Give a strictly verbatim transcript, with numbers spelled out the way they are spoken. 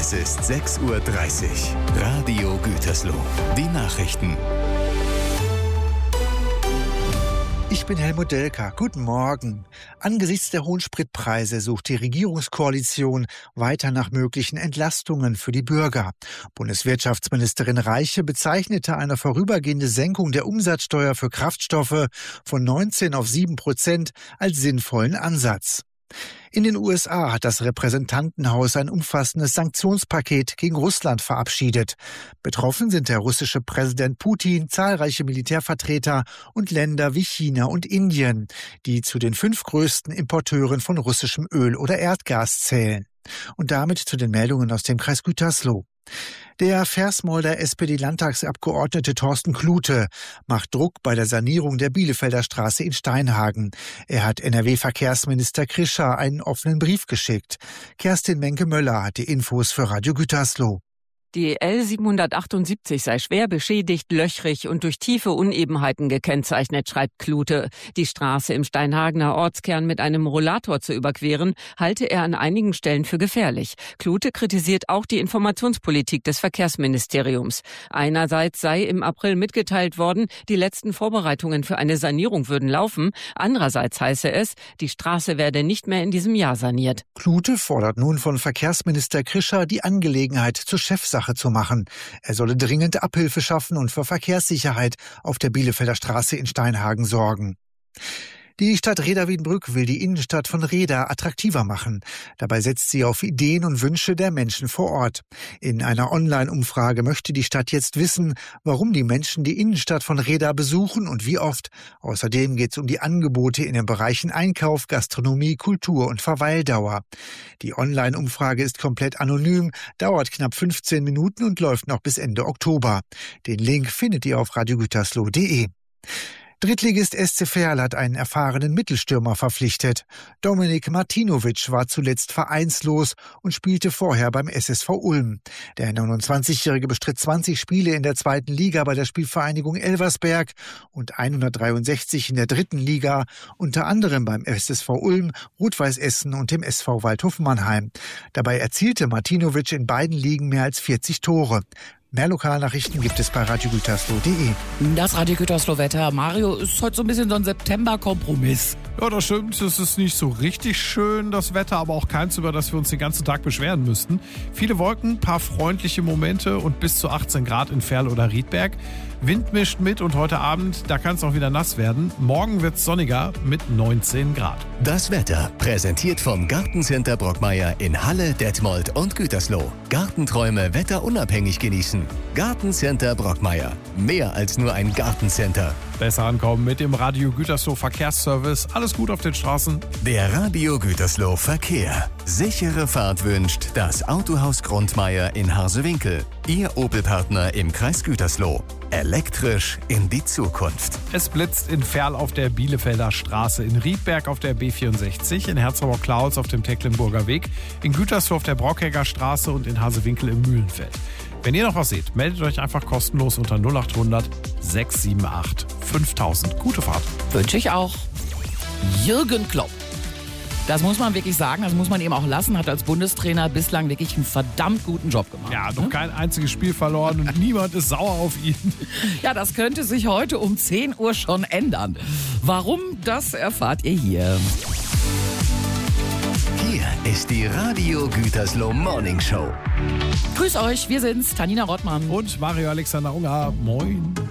Es ist sechs Uhr dreißig. Radio Gütersloh. Die Nachrichten. Ich bin Helmut Delker. Guten Morgen. Angesichts der hohen Spritpreise sucht die Regierungskoalition weiter nach möglichen Entlastungen für die Bürger. Bundeswirtschaftsministerin Reiche bezeichnete eine vorübergehende Senkung der Umsatzsteuer für Kraftstoffe von neunzehn auf sieben Prozent als sinnvollen Ansatz. In den U S A hat das Repräsentantenhaus ein umfassendes Sanktionspaket gegen Russland verabschiedet. Betroffen sind der russische Präsident Putin, zahlreiche Militärvertreter und Länder wie China und Indien, die zu den fünf größten Importeuren von russischem Öl oder Erdgas zählen. Und damit zu den Meldungen aus dem Kreis Gütersloh. Der Versmolder S P D-Landtagsabgeordnete Thorsten Klute macht Druck bei der Sanierung der Bielefelder Straße in Steinhagen. Er hat N R W-Verkehrsminister Krischer einen offenen Brief geschickt. Kerstin Menke-Möller hat die Infos für Radio Gütersloh. Die L siebenhundertachtundsiebzig sei schwer beschädigt, löchrig und durch tiefe Unebenheiten gekennzeichnet, schreibt Klute. Die Straße im Steinhagener Ortskern mit einem Rollator zu überqueren, halte er an einigen Stellen für gefährlich. Klute kritisiert auch die Informationspolitik des Verkehrsministeriums. Einerseits sei im April mitgeteilt worden, die letzten Vorbereitungen für eine Sanierung würden laufen. Andererseits heiße es, die Straße werde nicht mehr in diesem Jahr saniert. Klute fordert nun von Verkehrsminister Krischer, die Angelegenheit zur Chefsache zu machen. Er solle dringend Abhilfe schaffen und für Verkehrssicherheit auf der Bielefelder Straße in Steinhagen sorgen. Die Stadt Reda-Wiedenbrück will die Innenstadt von Reda attraktiver machen. Dabei setzt sie auf Ideen und Wünsche der Menschen vor Ort. In einer Online-Umfrage möchte die Stadt jetzt wissen, warum die Menschen die Innenstadt von Reda besuchen und wie oft. Außerdem geht es um die Angebote in den Bereichen Einkauf, Gastronomie, Kultur und Verweildauer. Die Online-Umfrage ist komplett anonym, dauert knapp fünfzehn Minuten und läuft noch bis Ende Oktober. Den Link findet ihr auf radiogütersloh punkt de. Drittligist S C Verl hat einen erfahrenen Mittelstürmer verpflichtet. Dominik Martinovic war zuletzt vereinslos und spielte vorher beim S S V Ulm. Der neunundzwanzigjährige bestritt zwanzig Spiele in der zweiten Liga bei der Spielvereinigung Elversberg und hundertdreiundsechzig in der dritten Liga, unter anderem beim S S V Ulm, Rot-Weiß Essen und dem S V Waldhof Mannheim. Dabei erzielte Martinovic in beiden Ligen mehr als vierzig Tore. Mehr Lokalnachrichten gibt es bei radio gütersloh punkt de. Das Radio Gütersloh Wetter. Mario, ist heute so ein bisschen so ein September-Kompromiss. Ja, das stimmt. Es ist nicht so richtig schön, das Wetter, aber auch keins, über das wir uns den ganzen Tag beschweren müssten. Viele Wolken, paar freundliche Momente und bis zu achtzehn Grad in Verl oder Riedberg. Wind mischt mit und heute Abend, da kann es auch wieder nass werden. Morgen wird es sonniger mit neunzehn Grad. Das Wetter präsentiert vom Gartencenter Brockmeier in Halle, Detmold und Gütersloh. Gartenträume wetterunabhängig genießen. Gartencenter Brockmeier. Mehr als nur ein Gartencenter. Besser ankommen mit dem Radio Gütersloh Verkehrsservice. Alles gut auf den Straßen. Der Radio Gütersloh Verkehr. Sichere Fahrt wünscht das Autohaus Grundmeier in Harsewinkel. Ihr Opel-Partner im Kreis Gütersloh. Elektrisch in die Zukunft. Es blitzt in Verl auf der Bielefelder Straße, in Riedberg auf der B vierundsechzig, in Herzogau-Klaus auf dem Tecklenburger Weg, in Gütersloh auf der Brockegger Straße und in Harsewinkel im Mühlenfeld. Wenn ihr noch was seht, meldet euch einfach kostenlos unter null acht hundert sechs sieben acht fünftausend. Gute Fahrt. Wünsche ich auch. Jürgen Klopp. Das muss man wirklich sagen, das muss man ihm auch lassen, hat als Bundestrainer bislang wirklich einen verdammt guten Job gemacht. Ja, noch kein einziges Spiel verloren und niemand ist sauer auf ihn. Ja, das könnte sich heute um zehn Uhr schon ändern. Warum, das erfahrt ihr hier. Hier ist die Radio Gütersloh Morning Show. Grüß euch, wir sind's, Tanina Rottmann und Mario Alexander Unger. Moin.